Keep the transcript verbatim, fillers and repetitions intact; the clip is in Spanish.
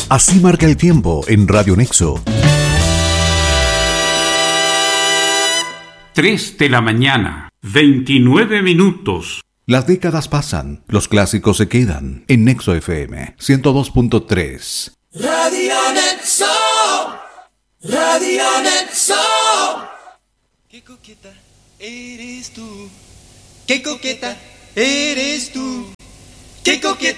Así marca el tiempo en Radio Nexo. tres de la mañana, veintinueve minutos. Las décadas pasan, los clásicos se quedan. En Nexo F M ciento dos punto tres. Radio Nexo, Radio Nexo. Qué coqueta eres tú, qué coqueta eres tú, qué coqueta